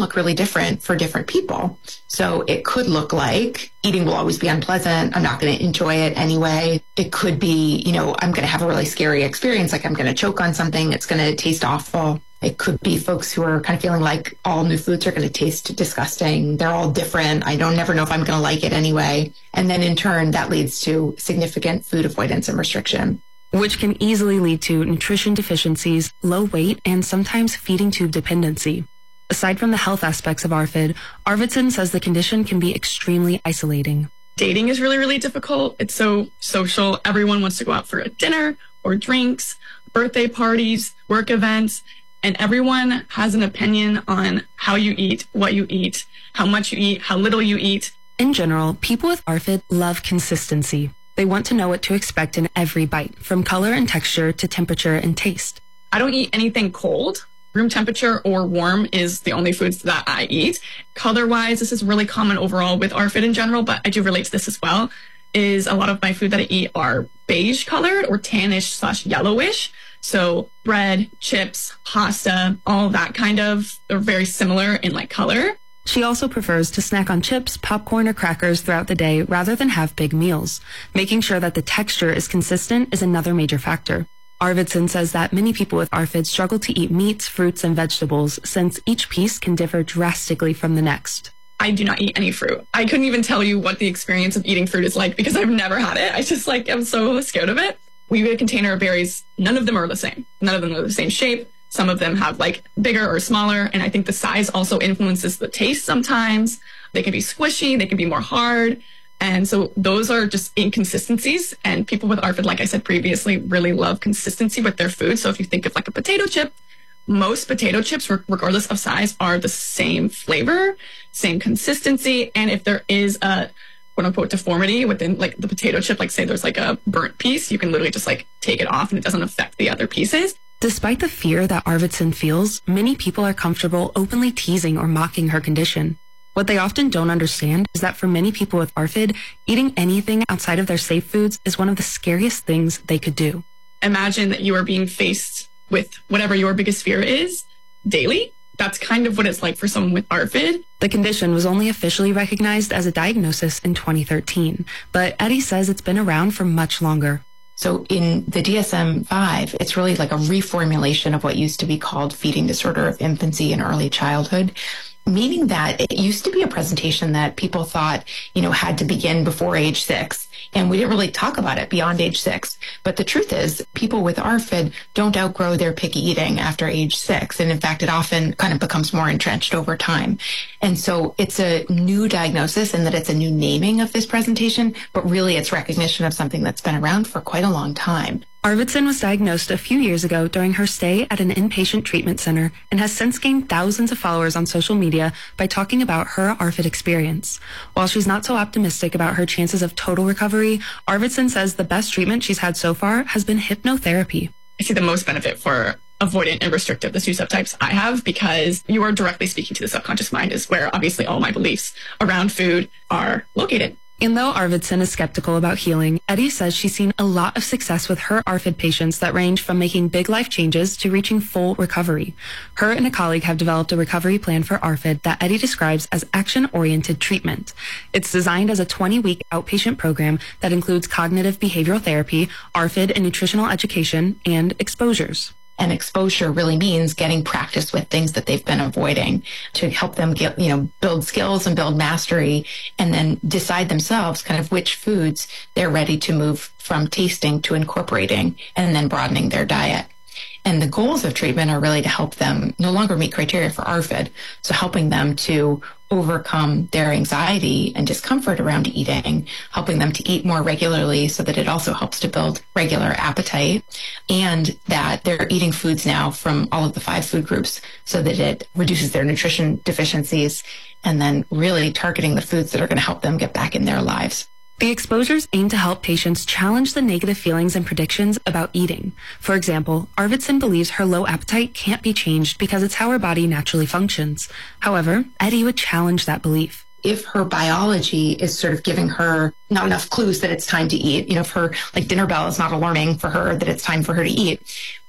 look really different for different people. So it could look like eating will always be unpleasant. I'm not going to enjoy it anyway. It could be, I'm going to have a really scary experience, like I'm going to choke on something. It's going to taste awful. It could be folks who are kind of feeling like all new foods are going to taste disgusting. They're all different. I don't never know if I'm going to like it anyway. And then in turn, that leads to significant food avoidance and restriction, which can easily lead to nutrition deficiencies, low weight, and sometimes feeding tube dependency. Aside from the health aspects of ARFID, Arvidsson says the condition can be extremely isolating. Dating is really, really difficult. It's so social. Everyone wants to go out for a dinner or drinks, birthday parties, work events, and everyone has an opinion on how you eat, what you eat, how much you eat, how little you eat. In general, people with ARFID love consistency. They want to know what to expect in every bite, from color and texture to temperature and taste. I don't eat anything cold. Room temperature or warm is the only foods that I eat. Color-wise, this is really common overall with ARFID in general, but I do relate to this as well, is a lot of my food that I eat are beige colored or tannish/yellowish. So bread, chips, pasta, all that kind of are very similar in color. She also prefers to snack on chips, popcorn, or crackers throughout the day rather than have big meals. Making sure that the texture is consistent is another major factor. Arvidsson says that many people with ARFID struggle to eat meats, fruits, and vegetables since each piece can differ drastically from the next. I do not eat any fruit. I couldn't even tell you what the experience of eating fruit is like because I've never had it. I just I'm so scared of it. We get a container of berries. None of them are the same. None of them are the same shape. Some of them have bigger or smaller. And I think the size also influences the taste sometimes. They can be squishy. They can be more hard. And so those are just inconsistencies. And people with ARFID, like I said previously, really love consistency with their food. So if you think of a potato chip, most potato chips, regardless of size, are the same flavor, same consistency. And if there is a quote unquote deformity within the potato chip, say there's a burnt piece, you can literally just take it off and it doesn't affect the other pieces. Despite the fear that Arvidsson feels, many people are comfortable openly teasing or mocking her condition. What they often don't understand is that for many people with ARFID, eating anything outside of their safe foods is one of the scariest things they could do. Imagine that you are being faced with whatever your biggest fear is daily. That's kind of what it's like for someone with ARFID. The condition was only officially recognized as a diagnosis in 2013, but Eddie says it's been around for much longer. So in the DSM-5, it's really like a reformulation of what used to be called feeding disorder of infancy and early childhood, meaning that it used to be a presentation that people thought, had to begin before age 6. And we didn't really talk about it beyond age 6. But the truth is, people with ARFID don't outgrow their picky eating after age 6. And in fact, it often kind of becomes more entrenched over time. And so it's a new diagnosis in that it's a new naming of this presentation, but really it's recognition of something that's been around for quite a long time. Arvidsson was diagnosed a few years ago during her stay at an inpatient treatment center and has since gained thousands of followers on social media by talking about her ARFID experience. While she's not so optimistic about her chances of total recovery, Arvidsson says the best treatment she's had so far has been hypnotherapy. I see the most benefit for avoidant and restrictive, the two subtypes I have, because you are directly speaking to the subconscious mind, is where obviously all my beliefs around food are located. And though Arvidsson is skeptical about healing, Eddie says she's seen a lot of success with her ARFID patients that range from making big life changes to reaching full recovery. Her and a colleague have developed a recovery plan for ARFID that Eddie describes as action-oriented treatment. It's designed as a 20-week outpatient program that includes cognitive behavioral therapy, ARFID and nutritional education, and exposures. And exposure really means getting practice with things that they've been avoiding to help them get, build skills and build mastery, and then decide themselves kind of which foods they're ready to move from tasting to incorporating and then broadening their diet. And the goals of treatment are really to help them no longer meet criteria for ARFID. So helping them to overcome their anxiety and discomfort around eating, helping them to eat more regularly so that it also helps to build regular appetite, and that they're eating foods now from all of the 5 food groups so that it reduces their nutrition deficiencies, and then really targeting the foods that are going to help them get back in their lives. The exposures aim to help patients challenge the negative feelings and predictions about eating. For example, Arvidsson believes her low appetite can't be changed because it's how her body naturally functions. However, Eddie would challenge that belief. If her biology is sort of giving her not enough clues that it's time to eat, if her dinner bell is not alarming for her that it's time for her to eat,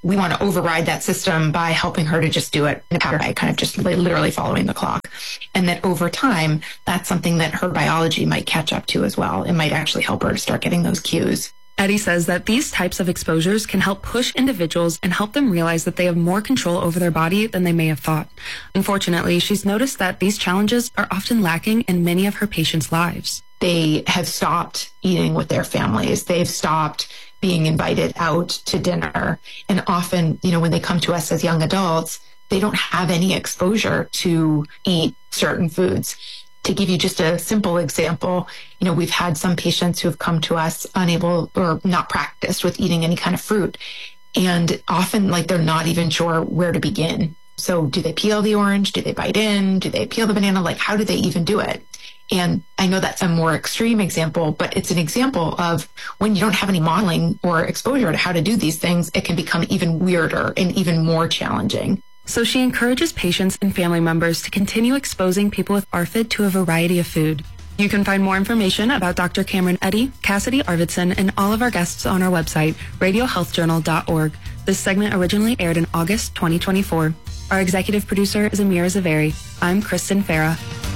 we want to override that system by helping her to just do it in a pattern, by kind of just literally following the clock. And that over time, that's something that her biology might catch up to as well. It might actually help her to start getting those cues. Eddie says that these types of exposures can help push individuals and help them realize that they have more control over their body than they may have thought. Unfortunately, she's noticed that these challenges are often lacking in many of her patients' lives. They have stopped eating with their families. They've stopped being invited out to dinner. And often, when they come to us as young adults, they don't have any exposure to eat certain foods. To give you just a simple example, we've had some patients who have come to us unable or not practiced with eating any kind of fruit. And often, they're not even sure where to begin. So do they peel the orange? Do they bite in? Do they peel the banana? How do they even do it? And I know that's a more extreme example, but it's an example of when you don't have any modeling or exposure to how to do these things, it can become even weirder and even more challenging. So she encourages patients and family members to continue exposing people with ARFID to a variety of food. You can find more information about Dr. Cameron Eddy, Cassidy Arvidsson, and all of our guests on our website, radiohealthjournal.org. This segment originally aired in August 2024. Our executive producer is Amira Zaveri. I'm Kristen Farah.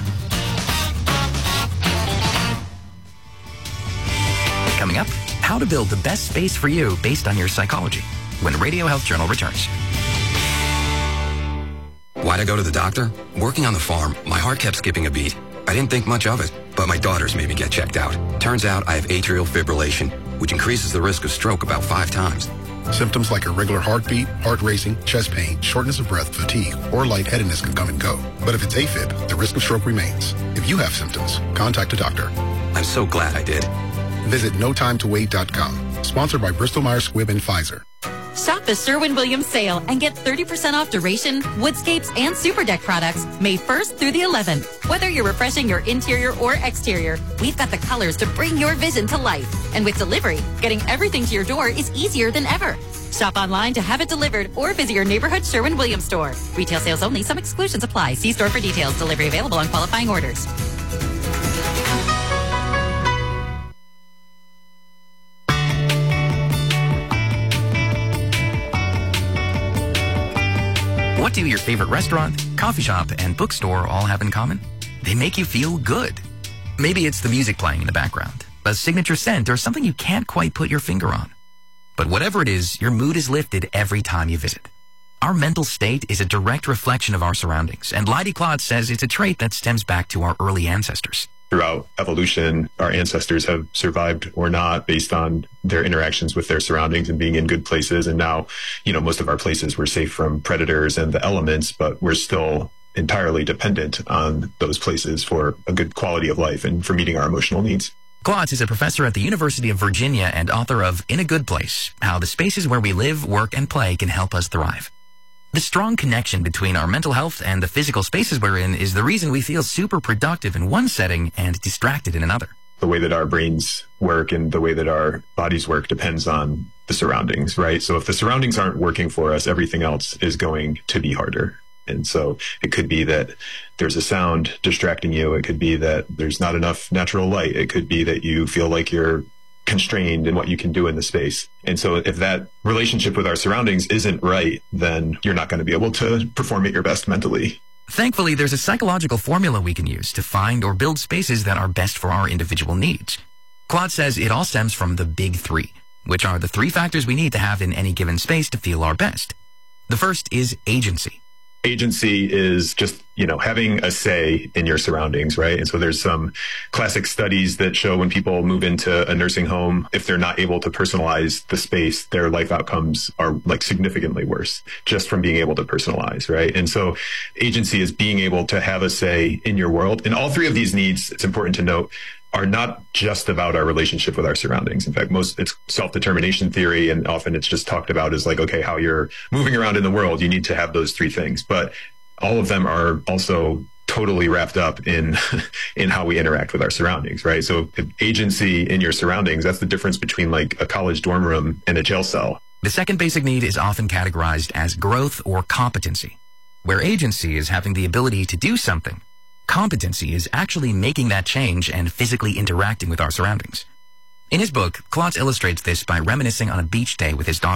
Coming up, how to build the best space for you based on your psychology when Radio Health Journal returns. Why'd I go to the doctor? Working on the farm, my heart kept skipping a beat. I didn't think much of it, but my daughters made me get checked out. Turns out I have atrial fibrillation, which increases the risk of stroke about 5 times. Symptoms like irregular heartbeat, heart racing, chest pain, shortness of breath, fatigue, or lightheadedness can come and go. But if it's AFib, the risk of stroke remains. If you have symptoms, contact a doctor. I'm so glad I did. Visit NoTimeToWait.com. Sponsored by Bristol-Myers Squibb and Pfizer. Shop the Sherwin-Williams sale and get 30% off Duration, Woodscapes, and Super Deck products May 1st through the 11th. Whether you're refreshing your interior or exterior, we've got the colors to bring your vision to life. And with delivery, getting everything to your door is easier than ever. Shop online to have it delivered or visit your neighborhood Sherwin-Williams store. Retail sales only. Some exclusions apply. See store for details. Delivery available on qualifying orders. What do your favorite restaurant, coffee shop, and bookstore all have in common? They make you feel good. Maybe it's the music playing in the background, a signature scent, or something you can't quite put your finger on. But whatever it is, your mood is lifted every time you visit. Our mental state is a direct reflection of our surroundings, and Leidy-Klotz says it's a trait that stems back to our early ancestors. Throughout evolution, our ancestors have survived or not based on their interactions with their surroundings and being in good places. And now, most of our places were safe from predators and the elements, but we're still entirely dependent on those places for a good quality of life and for meeting our emotional needs. Klotz is a professor at the University of Virginia and author of In a Good Place, How the Spaces Where We Live, Work, and Play Can Help Us Thrive. The strong connection between our mental health and the physical spaces we're in is the reason we feel super productive in one setting and distracted in another. The way that our brains work and the way that our bodies work depends on the surroundings, right? So if the surroundings aren't working for us, everything else is going to be harder. And so it could be that there's a sound distracting you. It could be that there's not enough natural light. It could be that you feel like you're constrained in what you can do in the space. And so if that relationship with our surroundings isn't right, then you're not going to be able to perform at your best mentally. Thankfully, there's a psychological formula we can use to find or build spaces that are best for our individual needs. Klotz says it all stems from the big 3, which are the 3 factors we need to have in any given space to feel our best. The first is agency. Agency is just, having a say in your surroundings, right? And so there's some classic studies that show when people move into a nursing home, if they're not able to personalize the space, their life outcomes are significantly worse just from being able to personalize, right? And so agency is being able to have a say in your world. And all 3 of these needs, it's important to note, are not just about our relationship with our surroundings. In fact, it's self-determination theory, and often it's just talked about as how you're moving around in the world, you need to have those 3 things. But all of them are also totally wrapped up in how we interact with our surroundings, right? So agency in your surroundings, that's the difference between a college dorm room and a jail cell. The second basic need is often categorized as growth or competency, where agency is having the ability to do something. Competency is actually making that change and physically interacting with our surroundings. In his book, Klotz illustrates this by reminiscing on a beach day with his daughter.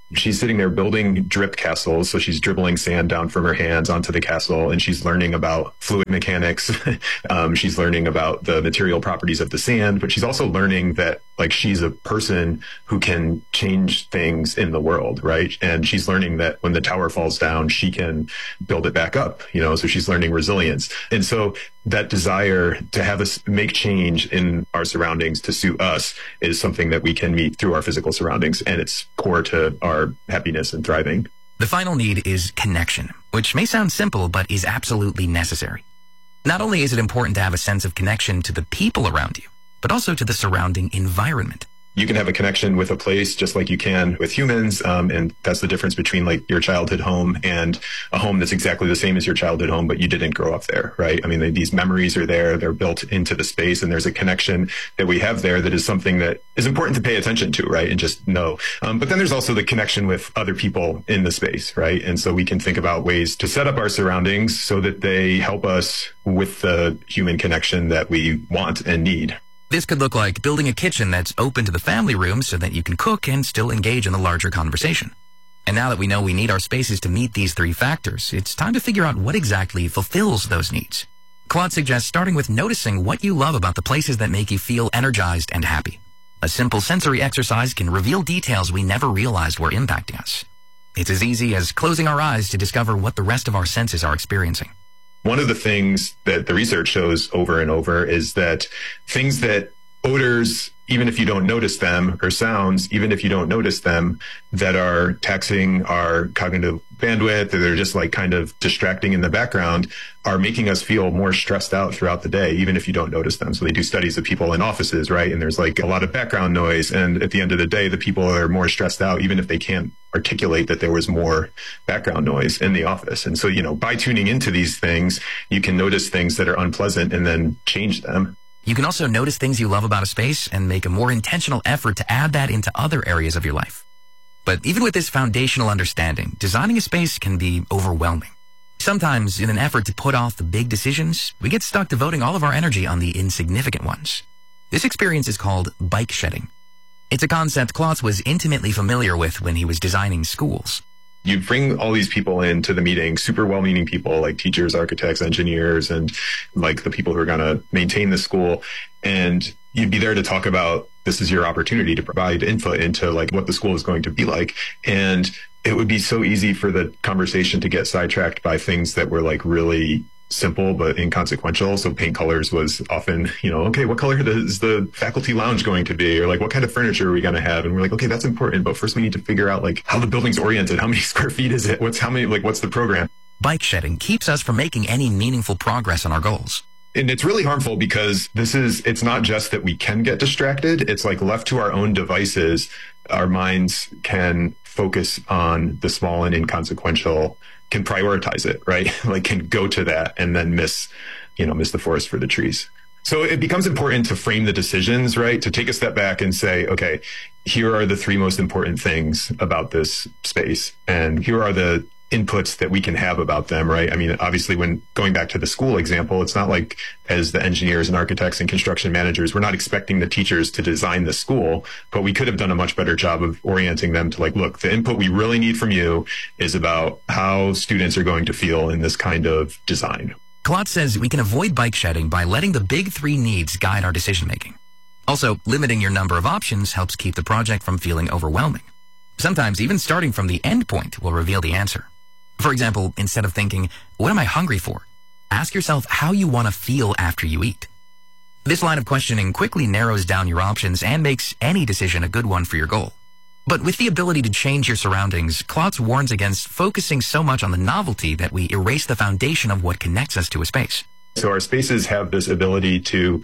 She's sitting there building drip castles. So she's dribbling sand down from her hands onto the castle, and she's learning about fluid mechanics. She's learning about the material properties of the sand, but she's also learning that like she's a person who can change things in the world, right? And she's learning that when the tower falls down, she can build it back up, you know, so she's learning resilience. And so that desire to have us make change in our surroundings to suit us is something that we can meet through our physical surroundings, and it's core to our happiness and thriving. The final need is connection, which may sound simple, but is absolutely necessary. Not only is it important to have a sense of connection to the people around you, but also to the surrounding environment. You can have a connection with a place just like you can with humans. And that's the difference between like your childhood home and a home that's exactly the same as your childhood home, but you didn't grow up there, right? I mean, these memories are there. They're built into the space, and there's a connection that we have there that is something that is important to pay attention to, right? And just know. But then there's also the connection with other people in the space, right? And so we can think about ways to set up our surroundings so that they help us with the human connection that we want and need. This could look like building a kitchen that's open to the family room so that you can cook and still engage in the larger conversation. And now that we know we need our spaces to meet these three factors, it's time to figure out what exactly fulfills those needs. Claude suggests starting with noticing what you love about the places that make you feel energized and happy. A simple sensory exercise can reveal details we never realized were impacting us. It's as easy as closing our eyes to discover what the rest of our senses are experiencing. One of the things that the research shows over and over is that things that odors, even if you don't notice them, or sounds, even if you don't notice them, that are taxing our cognitive bandwidth, or they're just like kind of distracting in the background, are making us feel more stressed out throughout the day, even if you don't notice them. So they do studies of people in offices, right? And there's like a lot of background noise. And at the end of the day, the people are more stressed out, even if they can't articulate that there was more background noise in the office. And so, you know, by tuning into these things, you can notice things that are unpleasant and then change them. You can also notice things you love about a space and make a more intentional effort to add that into other areas of your life. But even with this foundational understanding, designing a space can be overwhelming. Sometimes, in an effort to put off the big decisions, we get stuck devoting all of our energy on the insignificant ones. This experience is called bike shedding. It's a concept Klotz was intimately familiar with when he was designing schools. You bring all these people into the meeting, super well-meaning people like teachers, architects, engineers, and like the people who are going to maintain the school. And you'd be there to talk about, this is your opportunity to provide input into like what the school is going to be like. And it would be so easy for the conversation to get sidetracked by things that were like really simple but inconsequential. So paint colors was often, you know, okay, what color is the faculty lounge going to be? Or like, what kind of furniture are we going to have? And we're like, okay, that's important. But first we need to figure out like how the building's oriented. How many square feet is it? What's the program? Bike shedding keeps us from making any meaningful progress on our goals. And it's really harmful because it's not just that we can get distracted. It's like left to our own devices, our minds can focus on the small and inconsequential, can prioritize it, right? Like can go to that and then miss the forest for the trees. So it becomes important to frame the decisions, right? To take a step back and say, okay, here are the three most important things about this space. And here are the inputs that we can have about them, right? I mean, obviously, when going back to the school example, it's not like as the engineers and architects and construction managers, we're not expecting the teachers to design the school, but we could have done a much better job of orienting them to like, look, the input we really need from you is about how students are going to feel in this kind of design. Klotz says we can avoid bike shedding by letting the big three needs guide our decision-making. Also, limiting your number of options helps keep the project from feeling overwhelming. Sometimes even starting from the end point will reveal the answer. For example, instead of thinking, what am I hungry for? Ask yourself how you want to feel after you eat. This line of questioning quickly narrows down your options and makes any decision a good one for your goal. But with the ability to change your surroundings, Klotz warns against focusing so much on the novelty that we erase the foundation of what connects us to a space. So our spaces have this ability to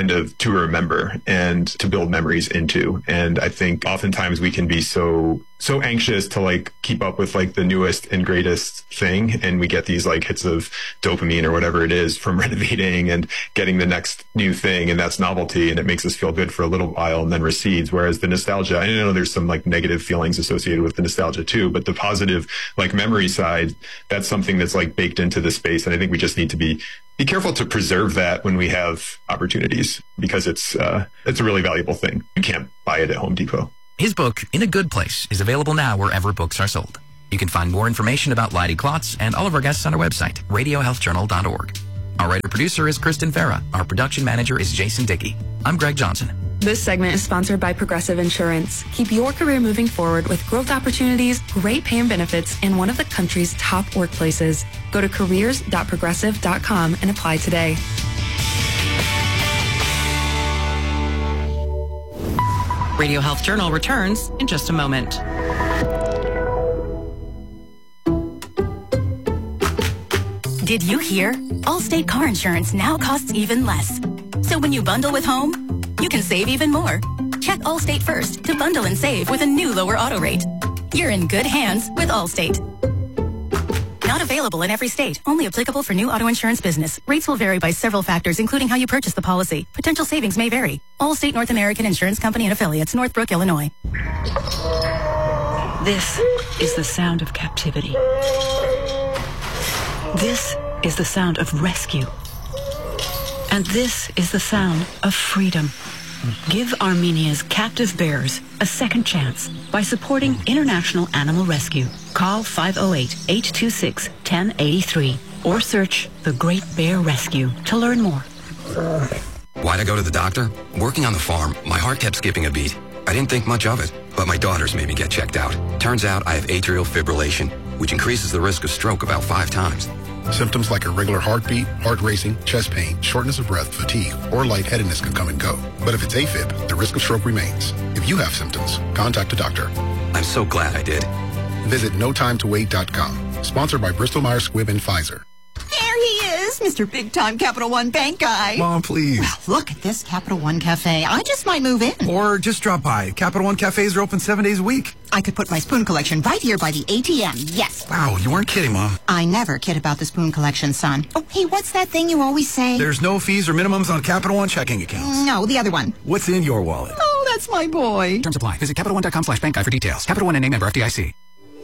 to remember and to build memories into. And I think oftentimes we can be so anxious to like keep up with like the newest and greatest thing. And we get these like hits of dopamine or whatever it is from renovating and getting the next new thing. And that's novelty. And it makes us feel good for a little while and then recedes. Whereas the nostalgia, I know there's some like negative feelings associated with the nostalgia too, but the positive like memory side, that's something that's like baked into the space. And I think we just need to be careful to preserve that when we have opportunities, because it's a really valuable thing. You can't buy it at Home Depot. His book, In a Good Place, is available now wherever books are sold. You can find more information about Leidy Klotz and all of our guests on our website, radiohealthjournal.org. Our writer-producer is Kristen Farah. Our production manager is Jason Dickey. I'm Greg Johnson. This segment is sponsored by Progressive Insurance. Keep your career moving forward with growth opportunities, great pay and benefits, and one of the country's top workplaces. Go to careers.progressive.com and apply today. Radio Health Journal returns in just a moment. Did you hear? Allstate car insurance now costs even less. So when you bundle with home, you can save even more. Check Allstate first to bundle and save with a new lower auto rate. You're in good hands with Allstate. Not available in every state. Only applicable for new auto insurance business. Rates will vary by several factors, including how you purchase the policy. Potential savings may vary. Allstate North American Insurance Company and Affiliates, Northbrook, Illinois. This is the sound of captivity. This is the sound of rescue. And this is the sound of freedom. Give Armenia's captive bears a second chance by supporting International Animal Rescue. Call 508-826-1083 or search The Great Bear Rescue to learn more. Why'd I go to the doctor? Working on the farm, my heart kept skipping a beat. I didn't think much of it, but my daughters made me get checked out. Turns out I have atrial fibrillation, which increases the risk of stroke about 5 times. Symptoms like irregular heartbeat, heart racing, chest pain, shortness of breath, fatigue, or lightheadedness can come and go. But if it's AFib, the risk of stroke remains. If you have symptoms, contact a doctor. I'm so glad I did. Visit NoTimeToWait.com. Sponsored by Bristol-Myers Squibb and Pfizer. There he is, Mr. Big Time Capital One Bank guy. Mom, please. Well, look at this Capital One Cafe. I just might move in. Or just drop by. Capital One Cafes are open 7 days a week. I could put my spoon collection right here by the ATM. Yes. Wow, you weren't kidding, Mom. I never kid about the spoon collection, son. Oh, hey, what's that thing you always say? There's no fees or minimums on Capital One checking accounts. No, the other one. What's in your wallet? Oh, that's my boy. Terms apply. Visit CapitalOne.com/bank guide for details. Capital One and a member FDIC.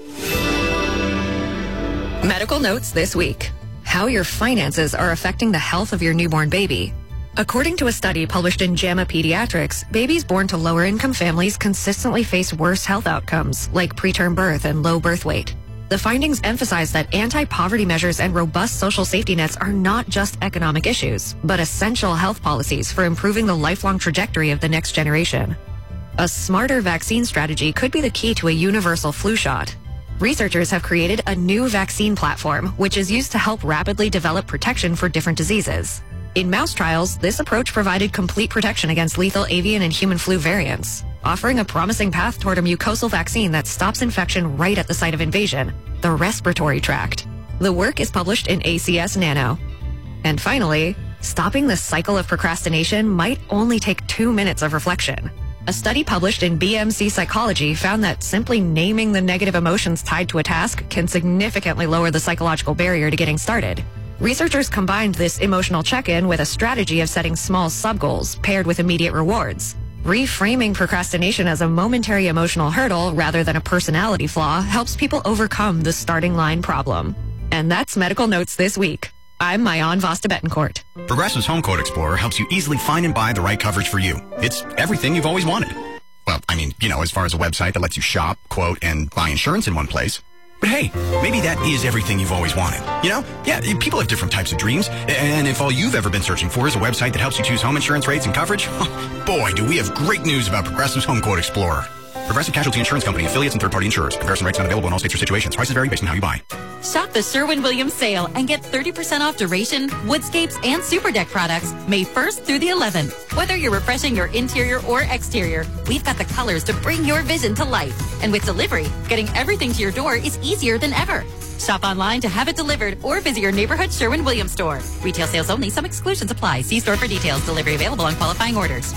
Medical notes this week. How your finances are affecting the health of your newborn baby. According to a study published in JAMA Pediatrics, babies born to lower-income families consistently face worse health outcomes, like preterm birth and low birth weight. The findings emphasize that anti-poverty measures and robust social safety nets are not just economic issues, but essential health policies for improving the lifelong trajectory of the next generation. A smarter vaccine strategy could be the key to a universal flu shot. Researchers have created a new vaccine platform, which is used to help rapidly develop protection for different diseases. In mouse trials, this approach provided complete protection against lethal avian and human flu variants, offering a promising path toward a mucosal vaccine that stops infection right at the site of invasion, the respiratory tract. The work is published in ACS Nano. And finally, stopping the cycle of procrastination might only take 2 minutes of reflection. A study published in BMC Psychology found that simply naming the negative emotions tied to a task can significantly lower the psychological barrier to getting started. Researchers combined this emotional check-in with a strategy of setting small sub-goals paired with immediate rewards. Reframing procrastination as a momentary emotional hurdle rather than a personality flaw helps people overcome the starting line problem. And that's Medical Notes this week. I'm Mayan Vasta Betancourt. Progressive's Home Quote Explorer helps you easily find and buy the right coverage for you. It's everything you've always wanted. Well, I mean, as far as a website that lets you shop, quote, and buy insurance in one place. But hey, maybe that is everything you've always wanted. Yeah, people have different types of dreams. And if all you've ever been searching for is a website that helps you choose home insurance rates and coverage, boy, do we have great news about Progressive's Home Quote Explorer. Progressive Casualty Insurance Company, affiliates, and third-party insurers. Comparison rates not available in all states or situations. Prices vary based on how you buy. Shop the Sherwin-Williams sale and get 30% off Duration, Woodscapes, and Super Deck products May 1st through the 11th. Whether you're refreshing your interior or exterior, we've got the colors to bring your vision to life. And with delivery, getting everything to your door is easier than ever. Shop online to have it delivered or visit your neighborhood Sherwin-Williams store. Retail sales only. Some exclusions apply. See store for details. Delivery available on qualifying orders.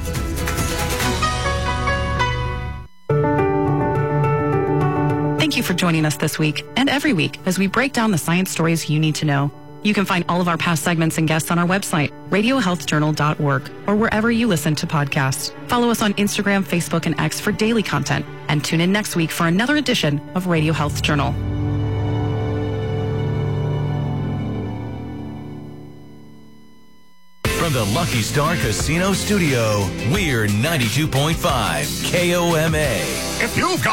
Thank you for joining us this week and every week as we break down the science stories you need to know. You can find all of our past segments and guests on our website, radiohealthjournal.org, or wherever you listen to podcasts. Follow us on Instagram, Facebook, and X for daily content, and tune in next week for another edition of Radio Health Journal. From the Lucky Star Casino Studio, we're 92.5 KOMA. If you've got